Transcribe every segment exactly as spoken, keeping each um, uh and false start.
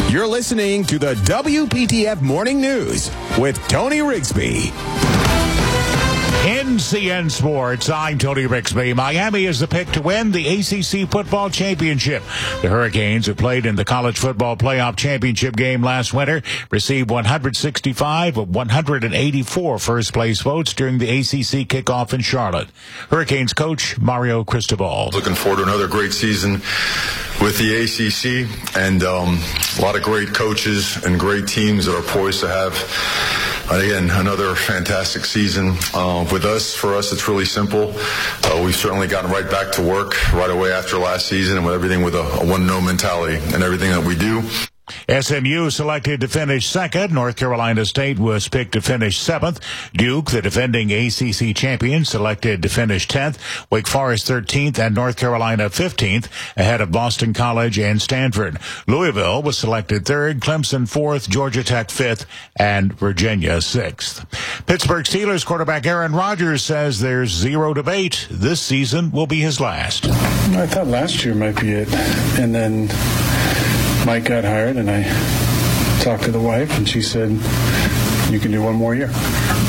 You're listening to the W P T F Morning News with Tony Rigsby. N C N Sports, I'm Tony Rigsby. Miami is the pick to win the A C C football championship. The Hurricanes, who played in the college football playoff championship game last winter, received one hundred sixty-five of one hundred eighty-four first-place votes during the A C C kickoff in Charlotte. Hurricanes coach Mario Cristobal. Looking forward to another great season with the A C C, and um, a lot of great coaches and great teams that are poised to have, again, another fantastic season. Uh, with us, for us, it's really simple. Uh, we've certainly gotten right back to work right away after last season, and with everything with a, a one-no mentality in everything that we do. S M U selected to finish second. North Carolina State was picked to finish seventh. Duke, the defending A C C champion, selected to finish tenth. Wake Forest thirteenth and North Carolina fifteenth, ahead of Boston College and Stanford. Louisville was selected third, Clemson fourth, Georgia Tech fifth, and Virginia sixth. Pittsburgh Steelers quarterback Aaron Rodgers says there's zero debate. This season will be his last. I thought last year might be it. And then Mike got hired, and I talked to the wife, and she said, you can do one more year.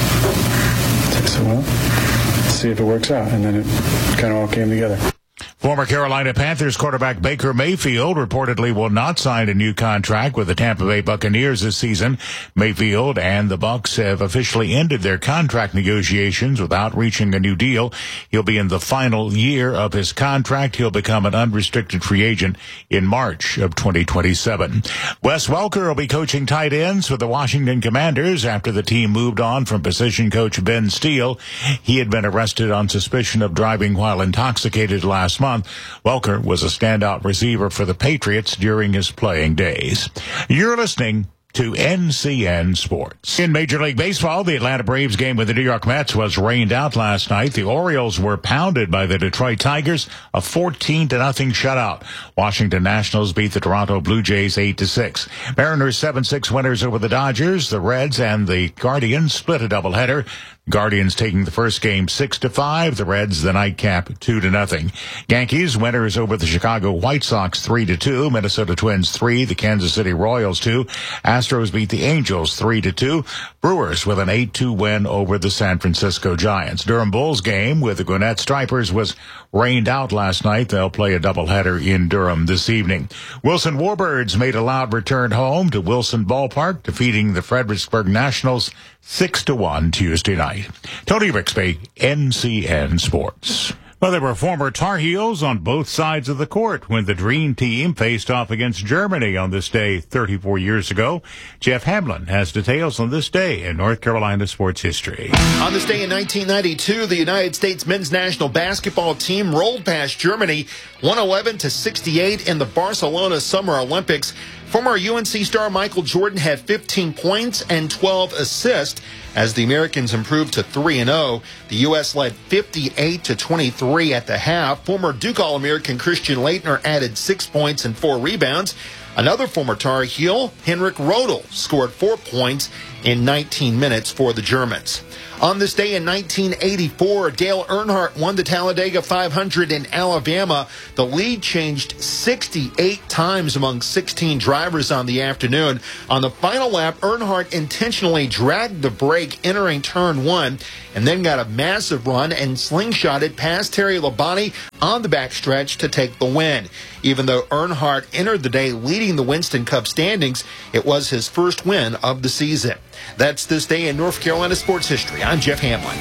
I said, well, let's see if it works out. And then it kind of all came together. Former Carolina Panthers quarterback Baker Mayfield reportedly will not sign a new contract with the Tampa Bay Buccaneers this season. Mayfield and the Bucs have officially ended their contract negotiations without reaching a new deal. He'll be in the final year of his contract. He'll become an unrestricted free agent in March of twenty twenty-seven. Wes Welker will be coaching tight ends for the Washington Commanders after the team moved on from position coach Ben Steele. He had been arrested on suspicion of driving while intoxicated last month. Welker was a standout receiver for the Patriots during his playing days. You're listening to N C N Sports. In Major League Baseball, the Atlanta Braves game with the New York Mets was rained out last night. The Orioles were pounded by the Detroit Tigers, a fourteen to nothing shutout. Washington Nationals beat the Toronto Blue Jays eight to six. Mariners seven six winners over the Dodgers. The Reds and the Guardians split a doubleheader. Guardians taking the first game six to five. The Reds the nightcap two to nothing. Yankees winners over the Chicago White Sox three to two. Minnesota Twins three. The Kansas City Royals two. Astros beat the Angels three to two. Brewers with an eight two win over the San Francisco Giants. Durham Bulls game with the Gwinnett Stripers was rained out last night. They'll play a doubleheader in Durham this evening. Wilson Warbirds made a loud return home to Wilson Ballpark, defeating the Fredericksburg Nationals six to one Tuesday night. Tony Rigsby, N C N Sports. Well, there were former Tar Heels on both sides of the court when the Dream Team faced off against Germany on this day thirty-four years ago. Jeff Hamlin has details on this day in North Carolina sports history. On this day in nineteen ninety-two, the United States men's national basketball team rolled past Germany one eleven to sixty-eight in the Barcelona Summer Olympics. Former U N C star Michael Jordan had fifteen points and twelve assists as the Americans improved to three and oh. The U S led fifty-eight to twenty-three at the half. Former Duke All-American Christian Laettner added six points and four rebounds. Another former Tar Heel, Henrik Rodel, scored four points in nineteen minutes for the Germans. On this day in nineteen eighty-four, Dale Earnhardt won the Talladega five hundred in Alabama. The lead changed sixty-eight times among sixteen drivers on the afternoon. On the final lap, Earnhardt intentionally dragged the brake entering turn one and then got a massive run and slingshotted past Terry Labonte on the backstretch to take the win. Even though Earnhardt entered the day leading the Winston Cup standings, it was his first win of the season. That's this day in North Carolina sports history. I'm Jeff Hamlin.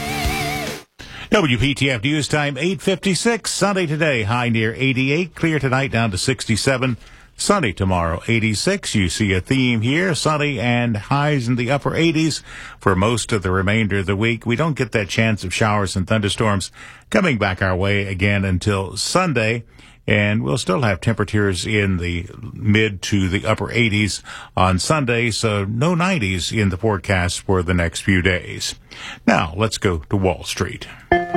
W P T F News Time, eight fifty-six. Sunday today, high near eighty-eight. Clear tonight down to sixty-seven. Sunny tomorrow, eighty-six. You see a theme here, sunny and highs in the upper eighties for most of the remainder of the week. We don't get that chance of showers and thunderstorms coming back our way again until Sunday. And we'll still have temperatures in the mid to the upper eighties on Sunday, so no nineties in the forecast for the next few days. Now, let's go to Wall Street.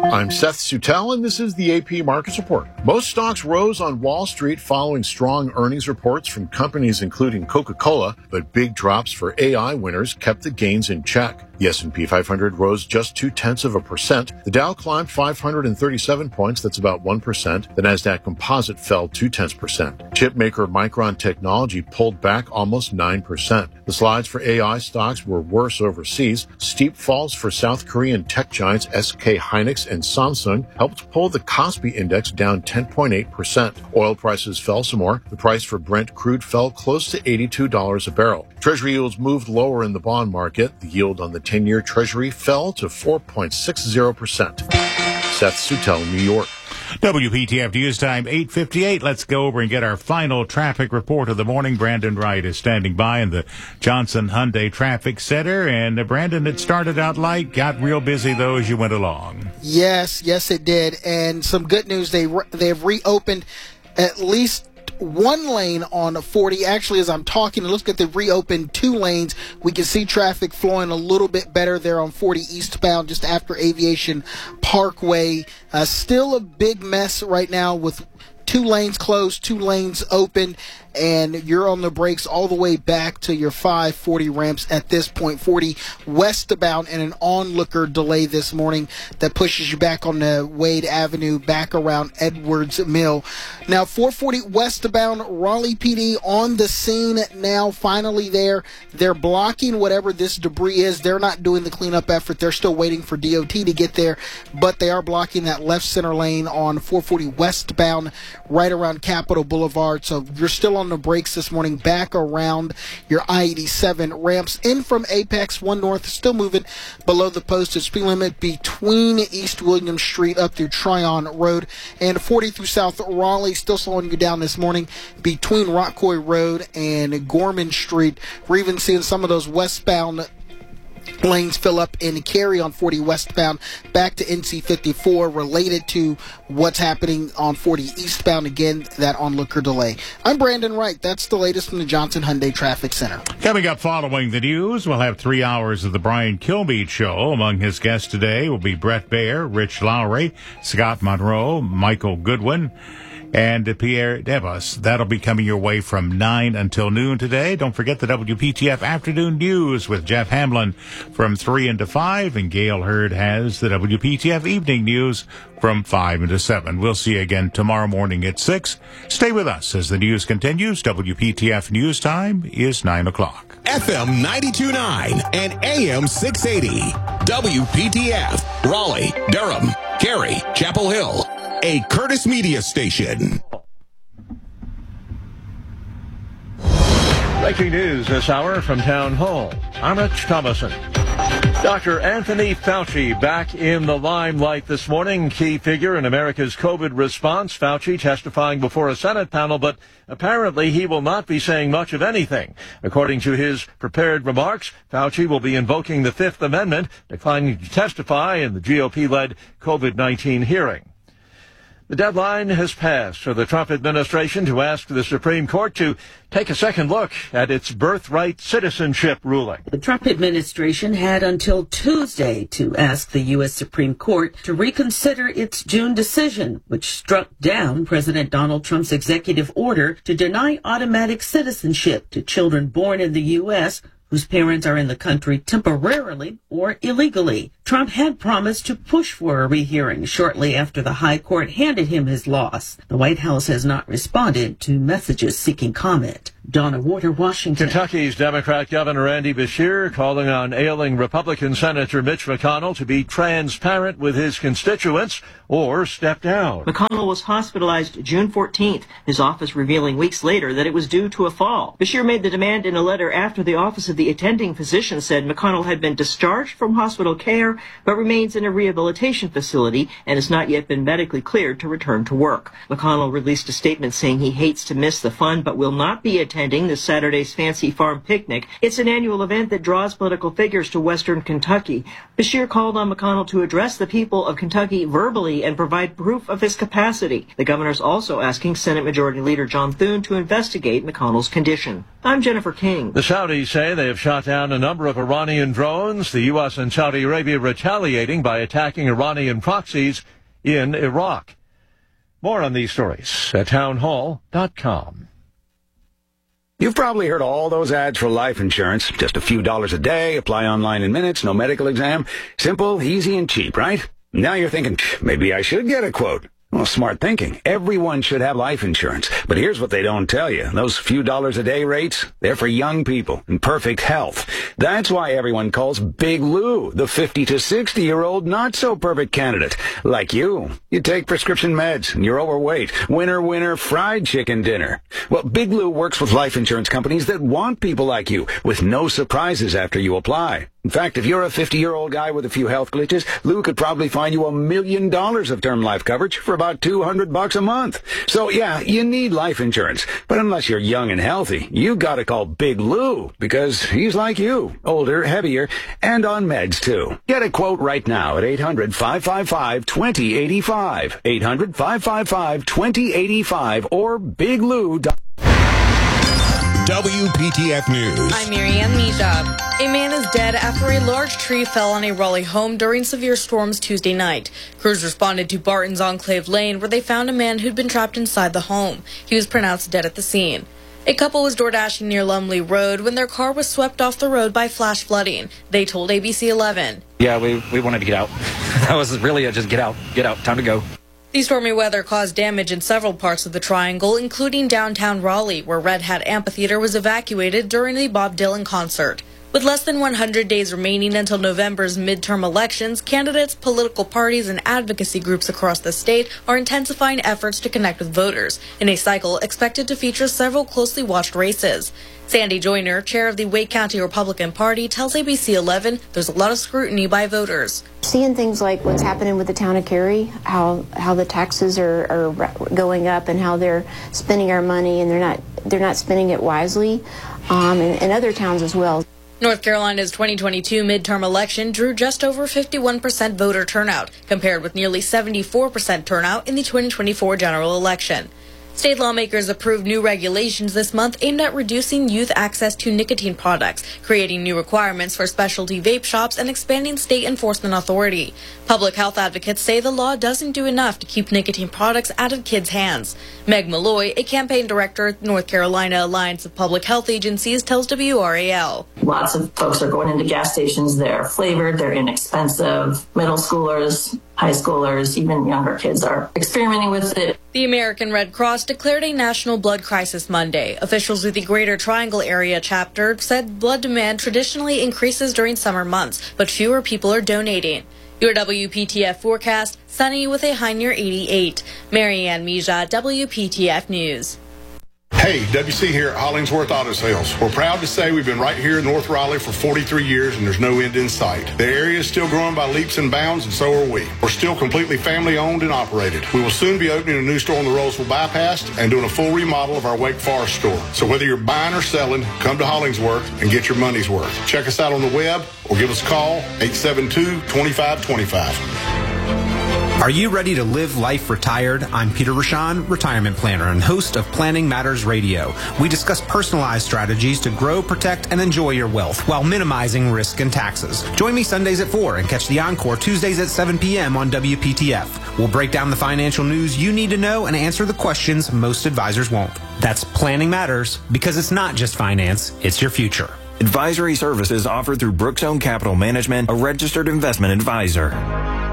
I'm Seth Sutel, and this is the A P Markets Report. Most stocks rose on Wall Street following strong earnings reports from companies including Coca-Cola, but big drops for A I winners kept the gains in check. The S and P five hundred rose just two-tenths of a percent. The Dow climbed five hundred thirty-seven points, that's about one percent. The Nasdaq Composite fell two-tenths percent. Chip maker Micron Technology pulled back almost nine percent. The slides for A I stocks were worse overseas. Steep falls for South Korean tech giants S K Hynix and Samsung helped pull the Kospi index down ten point eight percent. Oil prices fell some more. The price for Brent crude fell close to eighty-two dollars a barrel. Treasury yields moved lower in the bond market. The yield on the ten-year Treasury fell to four point six zero percent. Seth Sutel, New York. W P T F News Time, eight fifty-eight. Let's go over and get our final traffic report of the morning. Brandon Wright is standing by in the Johnson Hyundai Traffic Center. And uh, Brandon, it started out light, got real busy, though, as you went along. Yes, yes, it did. And some good news, they re- they've reopened at least one lane on forty. Actually, as I'm talking, it looks like they've reopened two lanes. We can see traffic flowing a little bit better there on forty eastbound just after Aviation Parkway. Uh, still a big mess right now with two lanes closed, two lanes open, and you're on the brakes all the way back to your five forty ramps at this point. forty westbound and an onlooker delay this morning that pushes you back on the Wade Avenue, back around Edwards Mill. Now, four forty westbound, Raleigh P D on the scene now, finally there. They're blocking whatever this debris is. They're not doing the cleanup effort. They're still waiting for D O T to get there, but they are blocking that left center lane on four forty westbound right around Capitol Boulevard. So you're still on the brakes this morning, back around your I eighty-seven ramps in from Apex. One North still moving below the posted speed limit between East William Street up through Tryon Road, and forty through South Raleigh still slowing you down this morning between Rockoy Road and Gorman Street. We're even seeing some of those westbound lanes fill up in Cary on forty westbound back to N C fifty-four, related to what's happening on forty eastbound. Again, that onlooker delay. I'm Brandon Wright. That's the latest from the Johnson Hyundai Traffic Center. Coming up following the news, we'll have three hours of the Brian Kilmeade Show. Among his guests today will be Brett Baer, Rich Lowry, Scott Monroe, Michael Goodwin, and Pierre Devos. That'll be coming your way from nine until noon today. Don't forget the W P T F Afternoon News with Jeff Hamlin from three into five, and Gail Hurd has the W P T F Evening News from five into seven. We'll see you again tomorrow morning at six. Stay with us as the news continues. W P T F News Time is nine o'clock. F M ninety-two point nine and A M six eighty. W P T F, Raleigh, Durham, Cary, Chapel Hill. A Curtis Media station. Breaking news this hour from Town Hall. I'm Rich Thomason. Doctor Anthony Fauci back in the limelight this morning. Key figure in America's COVID response. Fauci testifying before a Senate panel, but apparently he will not be saying much of anything. According to his prepared remarks, Fauci will be invoking the Fifth Amendment, declining to testify in the G O P-led COVID nineteen hearing. The deadline has passed for the Trump administration to ask the Supreme Court to take a second look at its birthright citizenship ruling. The Trump administration had until Tuesday to ask the U S Supreme Court to reconsider its June decision, which struck down President Donald Trump's executive order to deny automatic citizenship to children born in the U S whose parents are in the country temporarily or illegally. Trump had promised to push for a rehearing shortly after the high court handed him his loss. The White House has not responded to messages seeking comment. Donna Warder, Washington. Kentucky's Democrat Governor Andy Beshear calling on ailing Republican Senator Mitch McConnell to be transparent with his constituents or step down. McConnell was hospitalized June fourteenth, his office revealing weeks later that it was due to a fall. Beshear made the demand in a letter after the Office of the Attending Physician said McConnell had been discharged from hospital care but remains in a rehabilitation facility and has not yet been medically cleared to return to work. McConnell released a statement saying he hates to miss the fun but will not be attending attending this Saturday's Fancy Farm Picnic. It's an annual event that draws political figures to western Kentucky. Beshear called on McConnell to address the people of Kentucky verbally and provide proof of his capacity. The governor's also asking Senate Majority Leader John Thune to investigate McConnell's condition. I'm Jennifer King. The Saudis say they have shot down a number of Iranian drones, the U S and Saudi Arabia retaliating by attacking Iranian proxies in Iraq. More on these stories at townhall dot com. You've probably heard all those ads for life insurance. Just a few dollars a day, apply online in minutes, no medical exam. Simple, easy, and cheap, right? Now you're thinking, maybe I should get a quote. Well, smart thinking. Everyone should have life insurance. But here's what they don't tell you. Those few dollars a day rates, they're for young people in perfect health. That's why everyone calls Big Lou the fifty to sixty-year-old not-so-perfect candidate. Like you. You take prescription meds, and you're overweight. Winner, winner, fried chicken dinner. Well, Big Lou works with life insurance companies that want people like you, with no surprises after you apply. In fact, if you're a fifty-year-old guy with a few health glitches, Lou could probably find you a million dollars of term life coverage for about two hundred bucks a month. So yeah, you need life insurance. But unless you're young and healthy, you gotta call Big Lou, because he's like you, older, heavier, and on meds too. Get a quote right now at eight hundred, five five five, two zero eight five, eight hundred, five five five, two zero eight five, or big lou dot com. W P T F News. I'm Marianne Mija. A man is dead after a large tree fell on a Raleigh home during severe storms Tuesday night. Crews responded to Barton's Enclave Lane, where they found a man who'd been trapped inside the home. He was pronounced dead at the scene. A couple was door dashing near Lumley Road when their car was swept off the road by flash flooding. They told A B C eleven. Yeah, we, we wanted to get out. That was really a just get out, get out, time to go. The stormy weather caused damage in several parts of the Triangle, including downtown Raleigh, where Red Hat Amphitheater was evacuated during the Bob Dylan concert. With less than one hundred days remaining until November's midterm elections, candidates, political parties, and advocacy groups across the state are intensifying efforts to connect with voters, in a cycle expected to feature several closely watched races. Sandy Joyner, chair of the Wake County Republican Party, tells A B C eleven there's a lot of scrutiny by voters. Seeing things like what's happening with the town of Cary, how how the taxes are, are going up and how they're spending our money and they're not they're not spending it wisely, um, and, and other towns as well. North Carolina's twenty twenty-two midterm election drew just over fifty-one percent voter turnout, compared with nearly seventy-four percent turnout in the twenty twenty-four general election. State lawmakers approved new regulations this month aimed at reducing youth access to nicotine products, creating new requirements for specialty vape shops, and expanding state enforcement authority. Public health advocates say the law doesn't do enough to keep nicotine products out of kids' hands. Meg Malloy, a campaign director at North Carolina Alliance of Public Health Agencies, tells W R A L. Lots of folks are going into gas stations. They're flavored, they're inexpensive. Middle schoolers, high schoolers, even younger kids are experimenting with it. The American Red Cross declared a national blood crisis Monday. Officials with the Greater Triangle Area chapter said blood demand traditionally increases during summer months, but fewer people are donating. Your W P T F forecast, sunny with a high near eighty-eight. Marianne Mija, W P T F News. Hey, W C here at Hollingsworth Auto Sales. We're proud to say we've been right here in North Raleigh for forty-three years and there's no end in sight. The area is still growing by leaps and bounds and so are we. We're still completely family owned and operated. We will soon be opening a new store on the Roseville Bypass and doing a full remodel of our Wake Forest store. So whether you're buying or selling, come to Hollingsworth and get your money's worth. Check us out on the web or give us a call, eight seven two, two five two five. Are you ready to live life retired? I'm Peter Rashan, retirement planner and host of Planning Matters Radio. We discuss personalized strategies to grow, protect, and enjoy your wealth while minimizing risk and taxes. Join me Sundays at four and catch the encore Tuesdays at seven p.m. on W P T F. We'll break down the financial news you need to know and answer the questions most advisors won't. That's Planning Matters, because it's not just finance, it's your future. Advisory services offered through Brookstone Capital Management, a registered investment advisor.